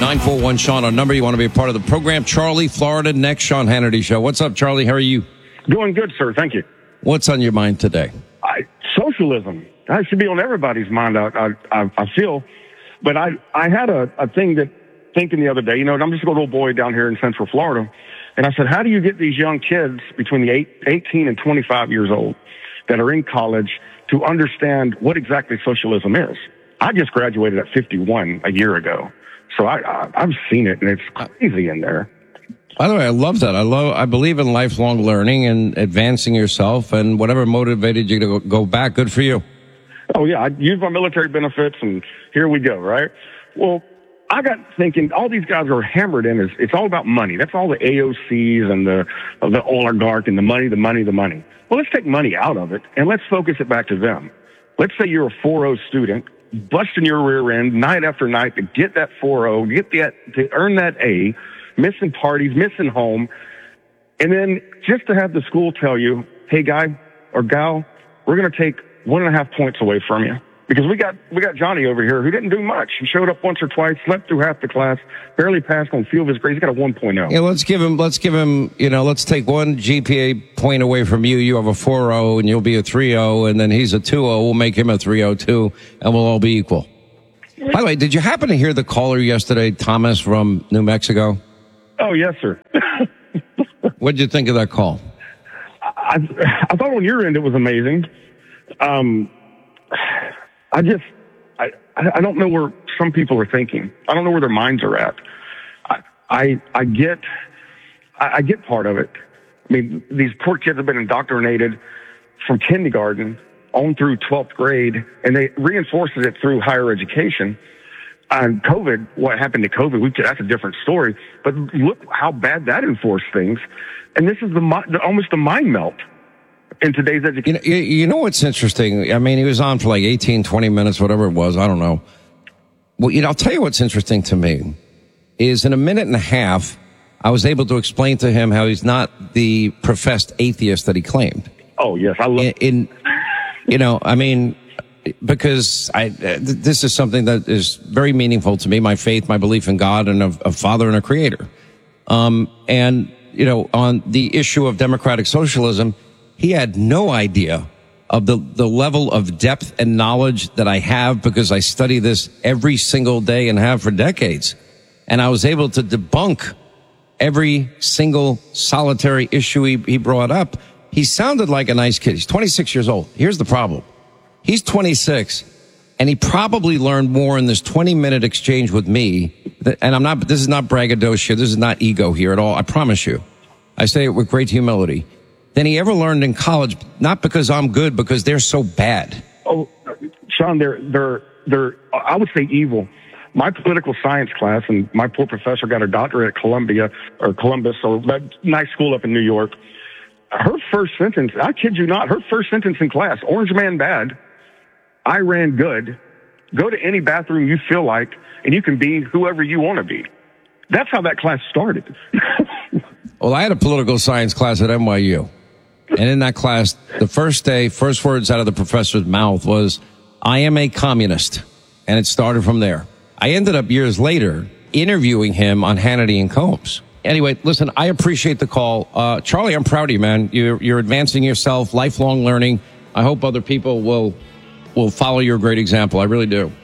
888-941-SEAN, our number. You want to be a part of the program. Charlie, Florida, next Sean Hannity Show. What's up, Charlie? How are you? Doing good, sir. Thank you. What's on your mind today? Socialism. That should be on everybody's mind, I feel. But I had a thing thinking the other day, I'm just a little boy down here in Central Florida. And I said, how do you get these young kids between the 18 and 25 years old that are in college to understand what exactly socialism is? I just graduated at 51 a year ago. So I've seen it, and it's crazy in there. By the way, I love that. I believe in lifelong learning and advancing yourself, and whatever motivated you to go back, good for you. Oh, yeah. I used my military benefits, and here we go, right? Well, I got thinking all these guys are hammered in. It's all about money. That's all the AOCs and the oligarch and the money. Well, let's take money out of it, and let's focus it back to them. Let's say you're a 4.0 student, busting your rear end night after night to get that 4.0, to earn that A, missing parties, missing home, and then just to have the school tell you, hey, guy or gal, we're going to take 1.5 points away from you. Because we got Johnny over here who didn't do much. He showed up once or twice, slept through half the class, barely passed on few of his grades. He got a 1.0. Yeah, let's give him, let's take one GPA point away from you. You have a 4.0 and you'll be a 3.0, and then he's a 2.0. We'll make him a 3.0 too, and we'll all be equal. By the way, did you happen to hear the caller yesterday, Thomas from New Mexico? Oh, yes, sir. What did you think of that call? I thought on your end it was amazing. I don't know where some people are thinking. I don't know where their minds are at. I get part of it. I mean, these poor kids have been indoctrinated from kindergarten on through 12th grade, and they reinforced it through higher education. And COVID, what happened to COVID, that's a different story. But look how bad that enforced things. And this is almost the mind melt in today's education. You know what's interesting? I mean, he was on for like 18, 20 minutes, whatever it was. I don't know. Well, I'll tell you what's interesting to me is in a minute and a half, I was able to explain to him how he's not the professed atheist that he claimed. Oh, yes. I love because this is something that is very meaningful to me, my faith, my belief in God and a father and a creator. On the issue of democratic socialism, he had no idea of the level of depth and knowledge that I have because I study this every single day and have for decades. And I was able to debunk every single solitary issue he brought up. He sounded like a nice kid. He's 26 years old. Here's the problem. He's 26, and he probably learned more in this 20-minute exchange with me. And this is not braggadocio. This is not ego here at all. I promise you. I say it with great humility. Than he ever learned in college, not because I'm good, because they're so bad. Oh, Sean, they're I would say evil. My political science class, and my poor professor got a doctorate at Columbus, so that nice school up in New York. Her first sentence, I kid you not, her first sentence in class, Orange Man bad, I ran good, go to any bathroom you feel like, and you can be whoever you want to be. That's how that class started. Well, I had a political science class at NYU. And in that class, the first words out of the professor's mouth was, I am a communist. And it started from there. I ended up years later interviewing him on Hannity and Combs. Anyway, listen, I appreciate the call. Charlie, I'm proud of you, man. You're advancing yourself, lifelong learning. I hope other people will follow your great example. I really do.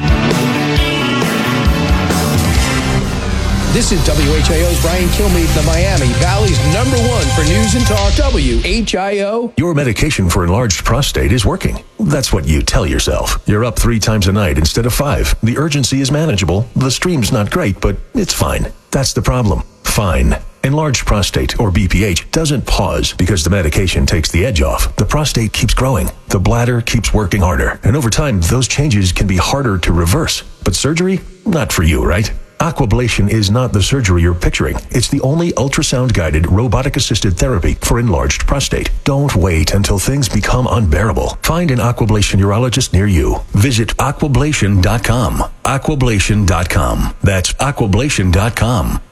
This is WHIO's Brian Kilmeade, the Miami Valley's #1 for news and talk. WHIO. Your medication for enlarged prostate is working. That's what you tell yourself. You're up 3 times a night instead of 5. The urgency is manageable. The stream's not great, but it's fine. That's the problem. Fine. Enlarged prostate, or BPH, doesn't pause because the medication takes the edge off. The prostate keeps growing. The bladder keeps working harder. And over time, those changes can be harder to reverse. But surgery? Not for you, right? Aquablation is not the surgery you're picturing. It's the only ultrasound-guided, robotic-assisted therapy for enlarged prostate. Don't wait until things become unbearable. Find an Aquablation urologist near you. Visit aquablation.com. Aquablation.com. That's aquablation.com.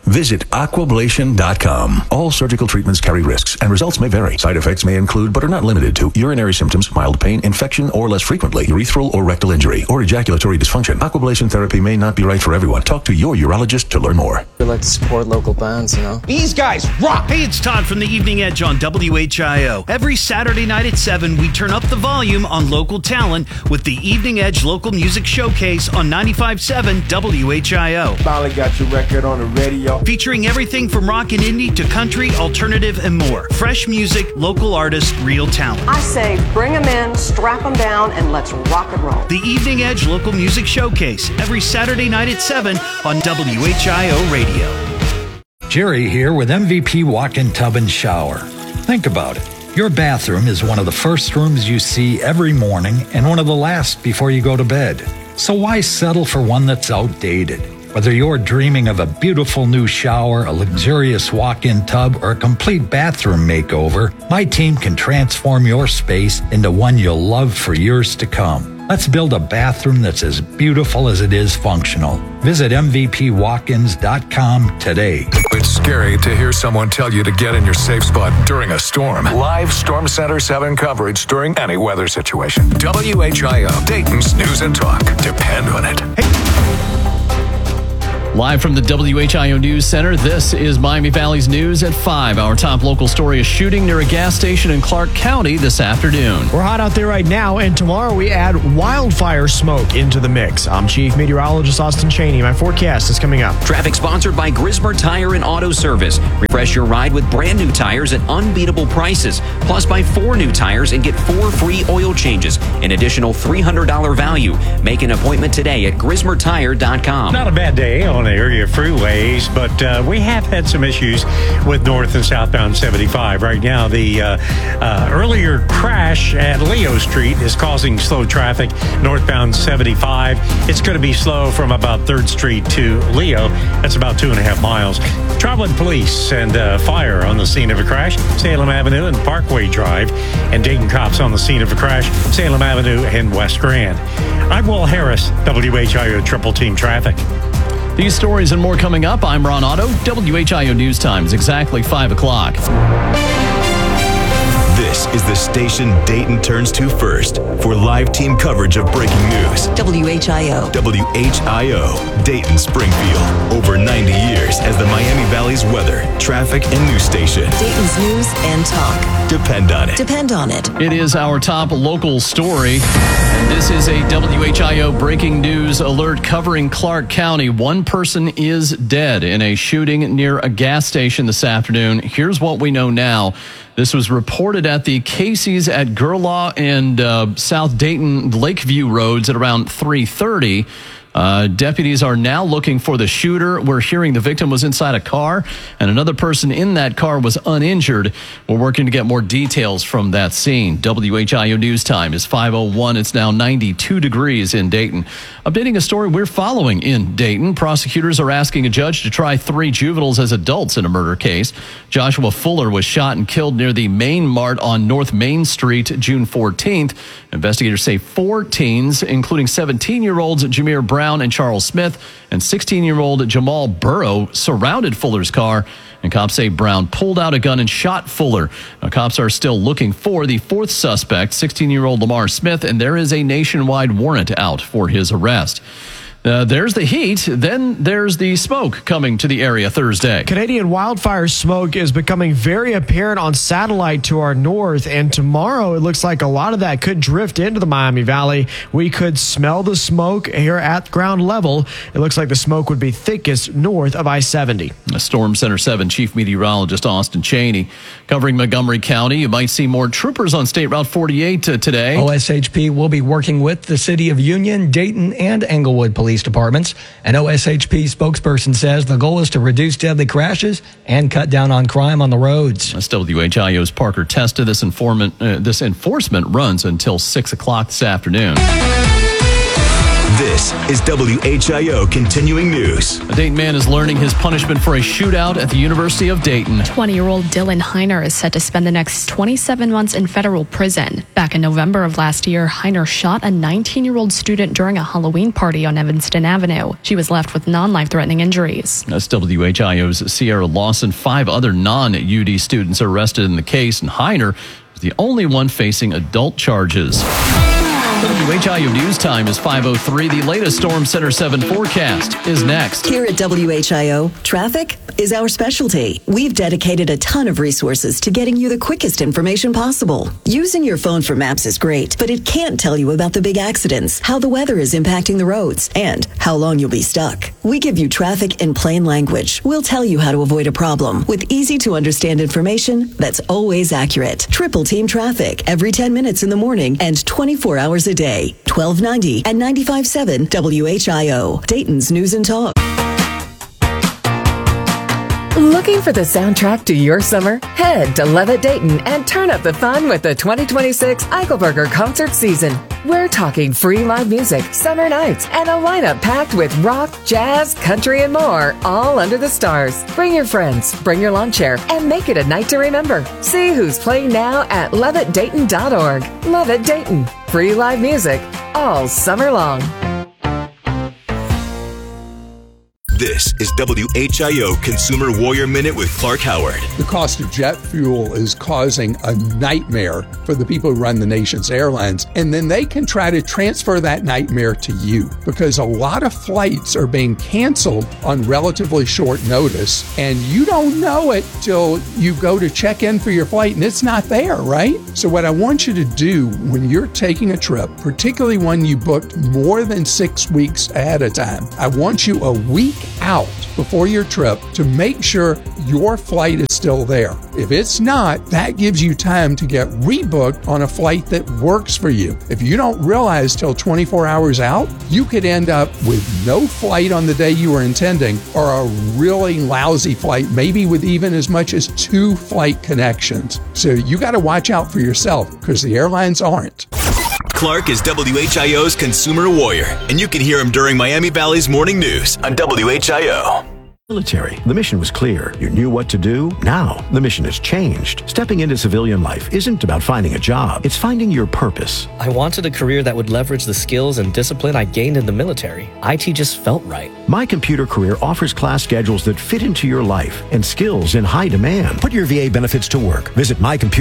Visit aquablation.com. All surgical treatments carry risks, and results may vary. Side effects may include, but are not limited to, urinary symptoms, mild pain, infection, or less frequently, urethral or rectal injury, or ejaculatory dysfunction. Aquablation therapy may not be right for everyone. Talk to your urologist to learn more. We like to support local bands, you know. These guys rock! Hey, it's Todd from the Evening Edge on WHIO. Every Saturday night at 7, we turn up the volume on local talent with the Evening Edge Local Music Showcase on 95.7 WHIO. Finally got your record on the radio. Featuring everything from rock and indie to country, alternative, and more. Fresh music, local artists, real talent. I say bring them in, strap them down, and let's rock and roll. The Evening Edge Local Music Showcase, every Saturday night at 7 on WHIO Radio. Jerry here with MVP Walk-In Tub and Shower. Think about it. Your bathroom is one of the first rooms you see every morning and one of the last before you go to bed. So why settle for one that's outdated? Whether you're dreaming of a beautiful new shower, a luxurious walk-in tub, or a complete bathroom makeover, my team can transform your space into one you'll love for years to come. Let's build a bathroom that's as beautiful as it is functional. Visit MVPWalk-ins.com today. It's scary to hear someone tell you to get in your safe spot during a storm. Live Storm Center 7 coverage during any weather situation. WHIO, Dayton's News and Talk. Depend on it. Live from the WHIO News Center, this is Miami Valley's News at 5. Our top local story is shooting near a gas station in Clark County this afternoon. We're hot out there right now, and tomorrow we add wildfire smoke into the mix. I'm Chief Meteorologist Austin Cheney. My forecast is coming up. Traffic sponsored by Grismer Tire and Auto Service. Refresh your ride with brand new tires at unbeatable prices. Plus, buy 4 new tires and get 4 free oil changes. An additional $300 value. Make an appointment today at GrismerTire.com. Not a bad day on area freeways, but we have had some issues with north and southbound 75. Right now, the earlier crash at Leo Street is causing slow traffic northbound 75. It's going to be slow from about 3rd Street to Leo. That's about 2.5 miles. Traveling police and fire on the scene of a crash, Salem Avenue and Parkway Drive, and Dayton cops on the scene of a crash, Salem Avenue and West Grand. I'm Will Harris, WHIO Triple Team Traffic. These stories and more coming up. I'm Ron Otto. WHIO News Time is exactly 5 o'clock. This is the station Dayton turns to first for live team coverage of breaking news. WHIO. WHIO, Dayton Springfield. Over 90 years as the Miami Valley's weather, traffic, and news station. Dayton's news and talk. Depend on it. Depend on it. It is our top local story. And this is a WHIO breaking news alert covering Clark County. One person is dead in a shooting near a gas station this afternoon. Here's what we know now. This was reported at the Casey's at Gerlaw and South Dayton Lakeview roads at around 3:30. Deputies are now looking for the shooter. We're hearing the victim was inside a car, and another person in that car was uninjured. We're working to get more details from that scene. WHIO News Time is 5:01. It's now 92 degrees in Dayton. Updating a story we're following in Dayton. Prosecutors are asking a judge to try 3 juveniles as adults in a murder case. Joshua Fuller was shot and killed near the Main Mart on North Main Street June 14th. Investigators say 4 teens, including 17-year-olds Jameer Brown and Charles Smith and 16-year-old Jamal Burrow, surrounded Fuller's car, and cops say Brown pulled out a gun and shot Fuller. Now, cops are still looking for the 4th suspect, 16-year-old Lamar Smith, and there is a nationwide warrant out for his arrest. There's the heat, then there's the smoke coming to the area Thursday. Canadian wildfire smoke is becoming very apparent on satellite to our north, and tomorrow it looks like a lot of that could drift into the Miami Valley. We could smell the smoke here at ground level. It looks like the smoke would be thickest north of I-70. Storm Center 7 Chief Meteorologist Austin Cheney covering Montgomery County. You might see more troopers on State Route 48 today. OSHP will be working with the City of Union, Dayton, and Englewood Police Departments. An OSHP spokesperson says the goal is to reduce deadly crashes and cut down on crime on the roads. That's WHIO's Parker Testa. This enforcement runs until 6 o'clock this afternoon. This is WHIO Continuing News. A Dayton man is learning his punishment for a shootout at the University of Dayton. 20-year-old Dylan Heiner is set to spend the next 27 months in federal prison. Back in November of last year, Heiner shot a 19-year-old student during a Halloween party on Evanston Avenue. She was left with non-life-threatening injuries. That's WHIO's Sierra Lawson. 5 other non-UD students are arrested in the case, and Heiner is the only one facing adult charges. WHIO News Time is 5:03. The latest Storm Center 7 forecast is next. Here at WHIO, traffic is our specialty. We've dedicated a ton of resources to getting you the quickest information possible. Using your phone for maps is great, but it can't tell you about the big accidents, how the weather is impacting the roads, and how long you'll be stuck. We give you traffic in plain language. We'll tell you how to avoid a problem with easy-to-understand information that's always accurate. Triple Team Traffic every 10 minutes in the morning and 24 hours a day. 1290 and 95.7 WHIO, Dayton's News and Talk. Looking for the soundtrack to your summer? Head to Levitt Dayton and turn up the fun with the 2026 Eichelberger concert season. We're talking free live music, summer nights, and a lineup packed with rock, jazz, country, and more, all under the stars. Bring your friends, bring your lawn chair, and make it a night to remember. See who's playing now at levittdayton.org. Levitt Dayton. Free live music all summer long. This is WHIO Consumer Warrior Minute with Clark Howard. The cost of jet fuel is causing a nightmare for the people who run the nation's airlines, and then they can try to transfer that nightmare to you because a lot of flights are being canceled on relatively short notice, and you don't know it till you go to check in for your flight and it's not there, right? So what I want you to do when you're taking a trip, particularly when you booked more than 6 weeks ahead of time, I want you a week out before your trip to make sure your flight is still there. If it's not, that gives you time to get rebooked on a flight that works for you. If you don't realize till 24 hours out, you could end up with no flight on the day you were intending or a really lousy flight, maybe with even as much as 2 flight connections. So you got to watch out for yourself because the airlines aren't. Clark is WHIO's Consumer Warrior, and you can hear him during Miami Valley's Morning News on WHIO. Military. The mission was clear. You knew what to do. Now, the mission has changed. Stepping into civilian life isn't about finding a job. It's finding your purpose. I wanted a career that would leverage the skills and discipline I gained in the military. IT just felt right. My Computer Career offers class schedules that fit into your life and skills in high demand. Put your VA benefits to work. Visit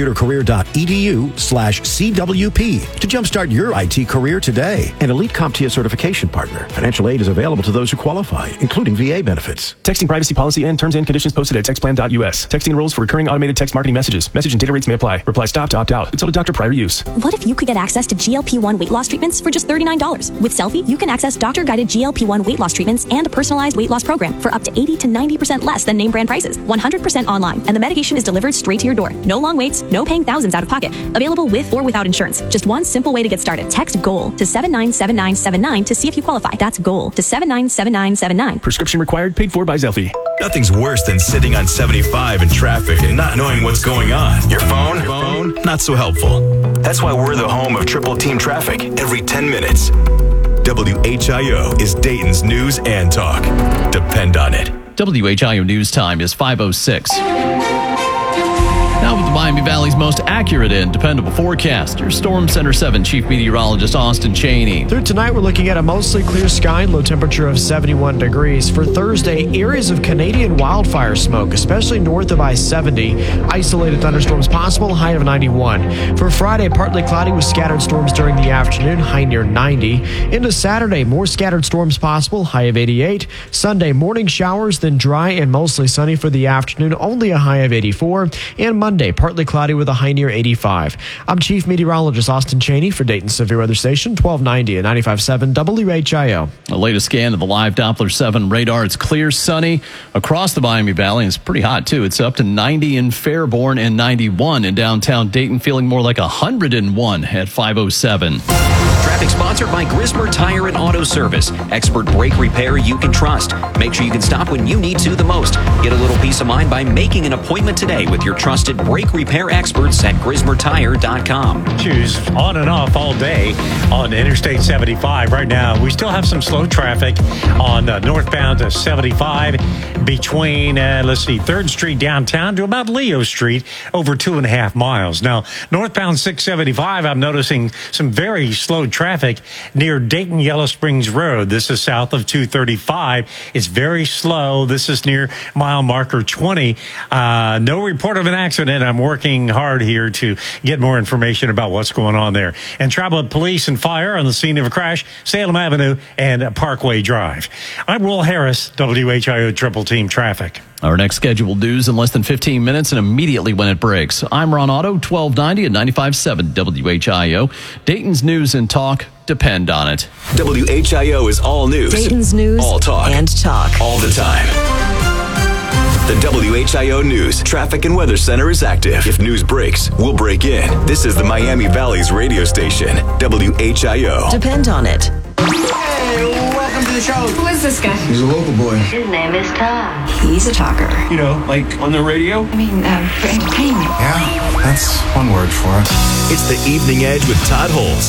mycomputercareer.edu/CWP to jumpstart your IT career today. An elite CompTIA certification partner. Financial aid is available to those who qualify, including VA benefits. Texting privacy policy and terms and conditions posted at textplan.us. Texting enrolls for recurring automated text marketing messages. Message and data rates may apply. Reply stop to opt out. Consult a doctor prior to use. What if you could get access to GLP-1 weight loss treatments for just $39? With Selfie, you can access doctor-guided GLP-1 weight loss treatments and a personalized weight loss program for up to 80 to 90% less than name brand prices. 100% online, and the medication is delivered straight to your door. No long waits, no paying thousands out of pocket. Available with or without insurance. Just one simple way to get started. Text GOAL to 797979 to see if you qualify. That's GOAL to 797979. Prescription required, paid for by Selfie. Nothing's worse than sitting on 75 in traffic and not knowing what's going on. Your phone, not so helpful. That's why we're the home of Triple Team Traffic every 10 minutes. WHIO is Dayton's News and Talk. Depend on it. WHIO News Time is 5:06. Now with the Miami Valley's most accurate and dependable forecast, your Storm Center 7 Chief Meteorologist Austin Cheney. Through tonight, we're looking at a mostly clear sky, low temperature of 71 degrees. For Thursday, areas of Canadian wildfire smoke, especially north of I-70. Isolated thunderstorms possible, high of 91. For Friday, partly cloudy with scattered storms during the afternoon, high near 90. Into Saturday, more scattered storms possible, high of 88. Sunday, morning showers, then dry and mostly sunny for the afternoon, only a high of 84. And Monday, partly cloudy with a high near 85. I'm Chief Meteorologist Austin Cheney for Dayton Severe Weather Station, 1290 and 95.7 WHIO. The latest scan of the live Doppler 7 radar. It's clear, sunny across the Miami Valley. And it's pretty hot, too. It's up to 90 in Fairborn and 91 in downtown Dayton, feeling more like 101 at 5:07. Traffic sponsored by Grismer Tire and Auto Service. Expert brake repair you can trust. Make sure you can stop when you need to the most. Get a little peace of mind by making an appointment today with your trusted brake repair experts at GrismerTire.com. Choose on and off all day on Interstate 75. Right now, we still have some slow traffic on northbound 75 between, 3rd Street downtown to about Leo Street, over 2.5 miles. Now, northbound 675, I'm noticing some very slow traffic near Dayton Yellow Springs Road. This is south of 235. It's very slow. This is near mile marker 20. No report of an accident. I'm working hard here to get more information about what's going on there. And travel police and fire on the scene of a crash, Salem Avenue and Parkway Drive. I'm Will Harris, WHIO Triple Team Traffic. Our next scheduled news in less than 15 minutes and immediately when it breaks. I'm Ron Otto, 1290 and 95.7 WHIO. Dayton's news and talk depend on it. WHIO is all news. Dayton's news all talk. And talk. All the time. The WHIO News Traffic and Weather Center is active. If news breaks, we'll break in. This is the Miami Valley's radio station, WHIO. Depend on it. Hey, welcome to the show. Who is this guy? He's a local boy. His name is Todd. He's a talker. You know, like on the radio? I mean, for entertainment. Yeah, that's one word for it. It's the Evening Edge with Todd Holst.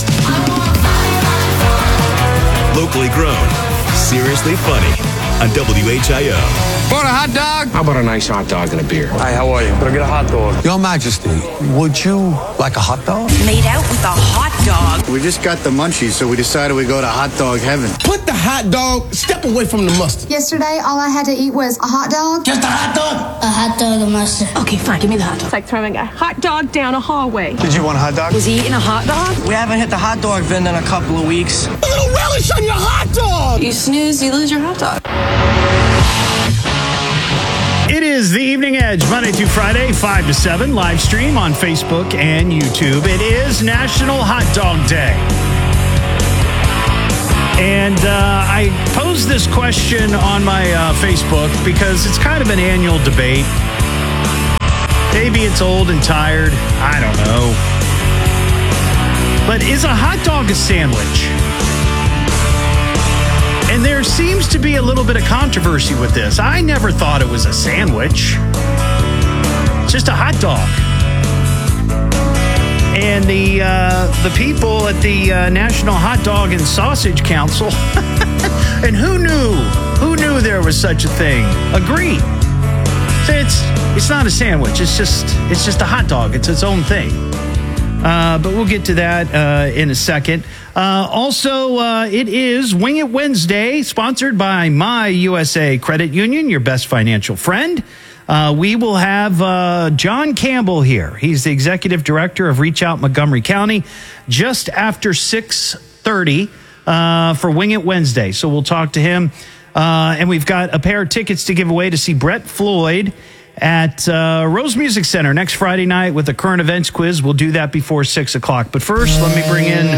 Locally grown, seriously funny on WHIO. Want a hot dog? How about a nice hot dog and a beer? Hi, how are you? Can I get a hot dog? Your Majesty, would you like a hot dog? Made out with a hot dog. We just got the munchies, so we decided we'd go to hot dog heaven. Put the hot dog, step away from the mustard. Yesterday, all I had to eat was a hot dog. Just a hot dog? A hot dog and mustard. Okay, fine. Give me the hot dog. It's like throwing a hot dog down a hallway. Did you want a hot dog? Was he eating a hot dog? We haven't hit the hot dog vendor in a couple of weeks. A little relish on your hot dog. You snooze, you lose your hot dog. It is the Evening Edge, Monday through Friday, 5 to 7, live stream on Facebook and YouTube. It is National Hot Dog Day. And I posed this question on my Facebook because it's kind of an annual debate. Maybe it's old and tired. I don't know. But is a hot dog a sandwich? And there seems to be a little bit of controversy with this. I never thought it was a sandwich. It's just a hot dog. And the people at the National Hot Dog and Sausage Council, and who knew there was such a thing, agreed. It's not a sandwich. It's just a hot dog. It's its own thing. But we'll get to that in a second. Also, it is Wing It Wednesday, sponsored by My USA Credit Union, your best financial friend. We will have John Campbell here. He's the executive director of Reach Out Montgomery County, just after 6:30 for Wing It Wednesday. So we'll talk to him. And we've got a pair of tickets to give away to see Brett Floyd at Rose Music Center next Friday night with a current events quiz. We'll do that before 6 o'clock. But first, let me bring in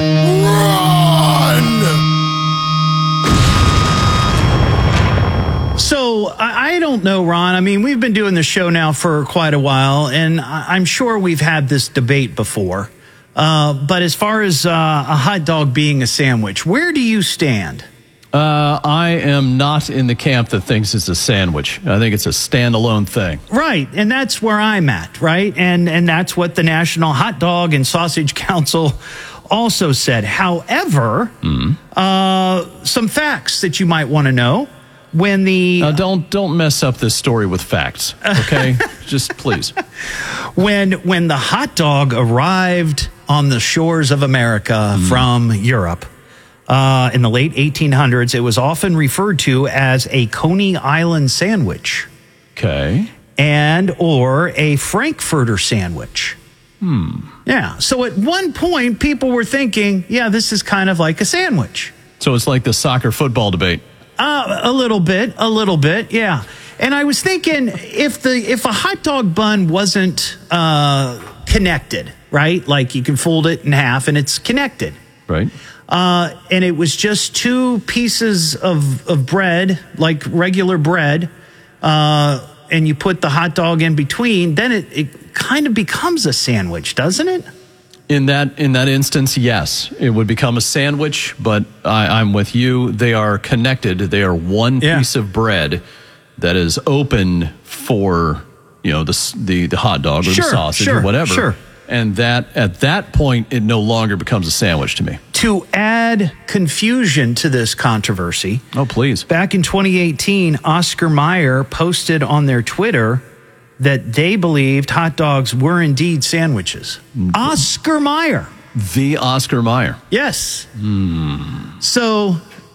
Ron. So I don't know, Ron. I mean, we've been doing the show now for quite a while, and I'm sure we've had this debate before. But as far as a hot dog being a sandwich, where do you stand? I am not in the camp that thinks it's a sandwich. I think it's a standalone thing. Right, and that's where I'm at, right? And that's what the National Hot Dog and Sausage Council also said. However, some facts that you might want to know. When the don't mess up this story with facts, okay? Just please. When the hot dog arrived on the shores of America from Europe, in the late 1800s, it was often referred to as a Coney Island sandwich. Okay. And or a Frankfurter sandwich. Yeah. So at one point, people were thinking, yeah, this is kind of like a sandwich. So it's like the soccer football debate. A little bit, yeah. And I was thinking, if a hot dog bun wasn't connected, right? Like you can fold it in half and it's connected. Right. And it was just two pieces of bread, like regular bread, and you put the hot dog in between, then it kind of becomes a sandwich, doesn't it? In that instance, yes, it would become a sandwich, but I'm with you. They are connected. They are one piece of bread that is open for, the hot dog or the sausage or whatever. Sure. And that at that point, it no longer becomes a sandwich to me. To add confusion to this controversy. Oh, please. Back in 2018, Oscar Mayer posted on their Twitter that they believed hot dogs were indeed sandwiches. Oscar Mayer. The Oscar Mayer. Yes. So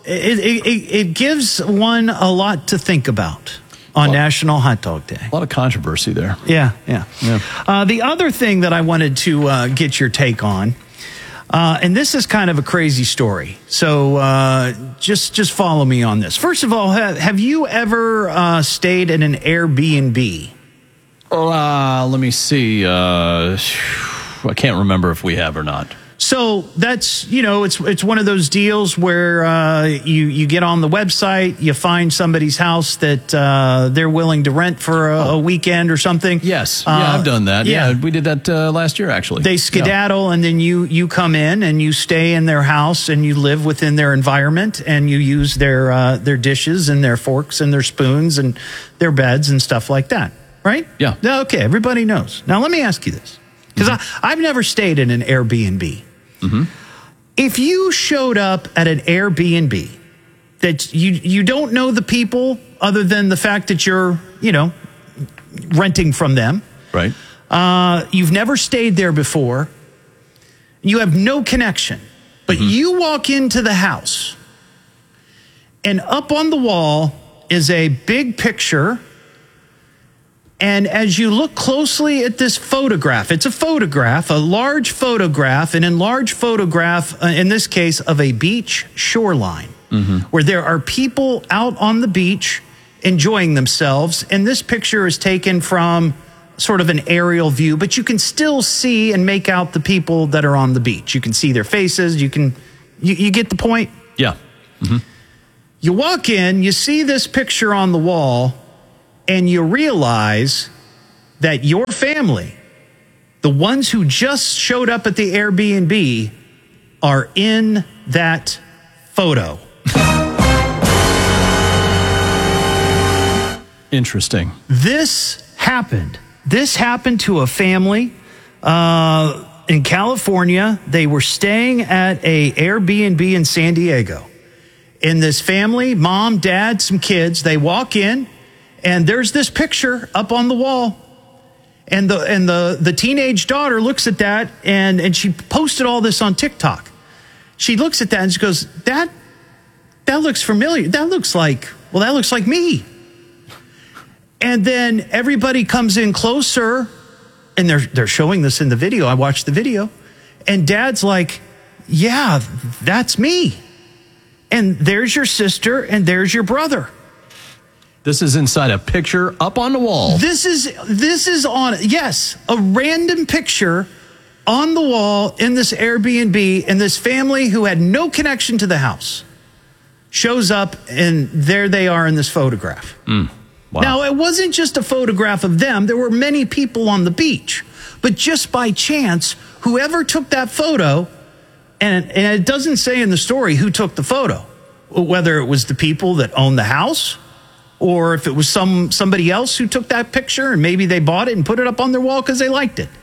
it gives one a lot to think about on National Hot Dog Day. A lot of controversy there. Yeah. The other thing that I wanted to get your take on, and this is kind of a crazy story, so just follow me on this. First of all, have you ever stayed in an Airbnb? Let me see. I can't remember if we have or not. So that's, it's one of those deals where you get on the website, you find somebody's house that they're willing to rent for a weekend or something. Yes. I've done that. Yeah, we did that last year, actually. They skedaddle, and then you come in and you stay in their house and you live within their environment and you use their dishes and their forks and their spoons and their beds and stuff like that. Right? Yeah. Okay, everybody knows. Now, let me ask you this, because I've never stayed in an Airbnb. If you showed up at an Airbnb that you don't know the people other than the fact that you're, renting from them. Right. You've never stayed there before. You have no connection. But you walk into the house, and up on the wall is a big picture. And as you look closely at this photograph, it's a large photograph, an enlarged photograph, in this case, of a beach shoreline, where there are people out on the beach enjoying themselves. And this picture is taken from sort of an aerial view, but you can still see and make out the people that are on the beach. You can see their faces. You get the point? Yeah. You walk in, you see this picture on the wall, and you realize that your family, the ones who just showed up at the Airbnb, are in that photo. Interesting. This happened to a family in California. They were staying at a Airbnb in San Diego. And this family, mom, dad, some kids, they walk in, and there's this picture up on the wall. And the teenage daughter looks at that, and she posted all this on TikTok. She looks at that and she goes, that looks familiar. That looks like me. And then everybody comes in closer, and they're showing this in the video. I watched the video, and dad's like, yeah, that's me. And there's your sister, and there's your brother. This is inside a picture up on the wall. This is on, yes, a random picture on the wall in this Airbnb, and this family who had no connection to the house shows up, and there they are in this photograph. Wow. Now, it wasn't just a photograph of them. There were many people on the beach. But just by chance, whoever took that photo, and it doesn't say in the story who took the photo, whether it was the people that owned the house, or if it was somebody else who took that picture, and maybe they bought it and put it up on their wall because they liked it.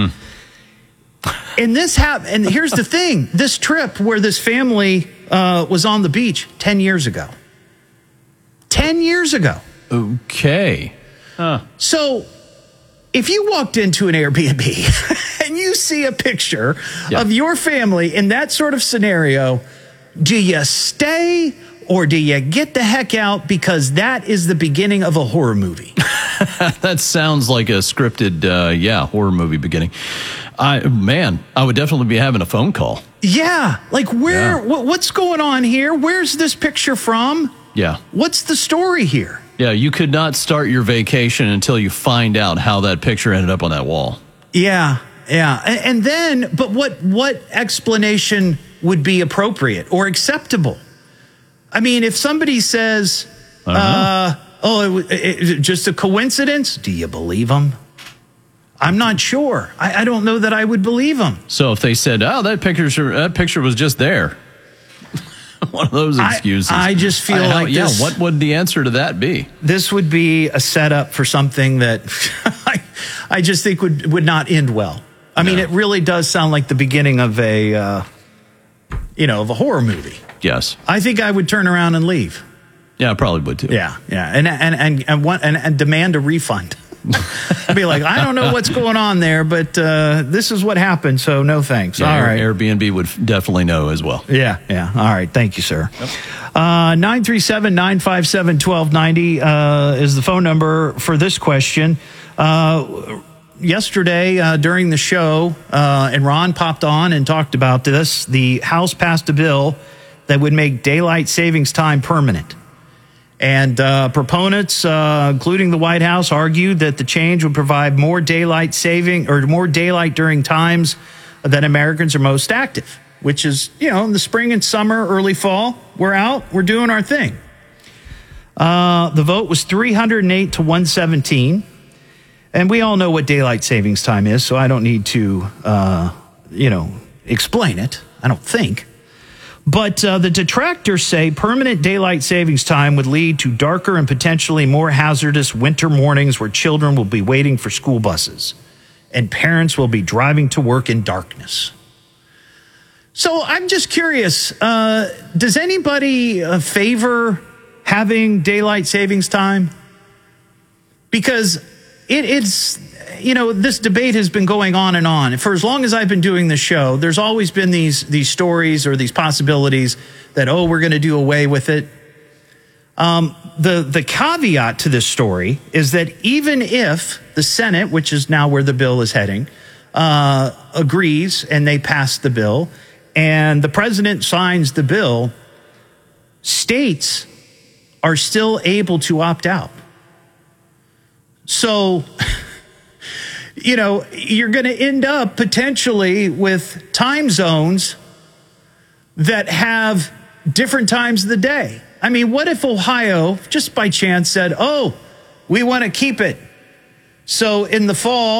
And this happened. And here's the thing: this trip where this family was on the beach 10 years ago. 10 years ago. Okay. So if you walked into an Airbnb and you see a picture of your family in that sort of scenario, do you stay or do you get the heck out, because that is the beginning of a horror movie? That sounds like a scripted, horror movie beginning. I would definitely be having a phone call. Yeah. Like, what's going on here? Where's this picture from? Yeah. What's the story here? Yeah, you could not start your vacation until you find out how that picture ended up on that wall. Yeah. And then, but what explanation would be appropriate or acceptable? I mean, if somebody says, it was just a coincidence, do you believe them? I'm not sure. I don't know that I would believe them. So if they said, "Oh, that picture was just there," one of those excuses. I just feel like this. What would the answer to that be? This would be a setup for something that I just think would not end well. I mean, it really does sound like the beginning of a horror movie. Yes, I think I would turn around and leave. Yeah, I probably would too. Yeah, and demand a refund. I'd be like, I don't know what's going on there, but this is what happened, so no thanks. Yeah, all right. Airbnb would definitely know as well. Yeah. All right. Thank you, sir. 937-957-1290 is the phone number for this question. Yesterday during the show, and Ron popped on and talked about this, the House passed a bill that would make daylight savings time permanent. And proponents, including the White House, argued that the change would provide more daylight during times that Americans are most active, which is, in the spring and summer, early fall. We're out. We're doing our thing. The vote was 308 to 117. And we all know what daylight savings time is, so I don't need to, explain it, I don't think. But the detractors say permanent daylight savings time would lead to darker and potentially more hazardous winter mornings where children will be waiting for school buses and parents will be driving to work in darkness. So I'm just curious, does anybody favor having daylight savings time? Because it's... this debate has been going on and on. For as long as I've been doing this show, there's always been these stories or these possibilities that, we're going to do away with it. The caveat to this story is that even if the Senate, which is now where the bill is heading, agrees and they pass the bill and the president signs the bill, states are still able to opt out. So... you're going to end up potentially with time zones that have different times of the day. I mean, what if Ohio, just by chance, said, we want to keep it. So in the fall,